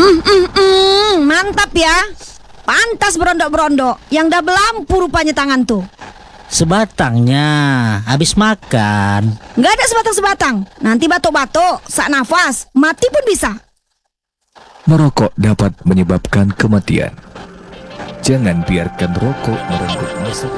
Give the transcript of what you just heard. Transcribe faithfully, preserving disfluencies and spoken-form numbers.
Hmm, hmm, hmm, mantap ya. Pantas berondok-berondok. Yang dah belampu rupanya tangan tuh. Sebatangnya habis makan. Nggak ada sebatang-sebatang. Nanti batuk-batuk, sak nafas, mati pun bisa. Merokok dapat menyebabkan kematian. Jangan biarkan rokok merenggut masa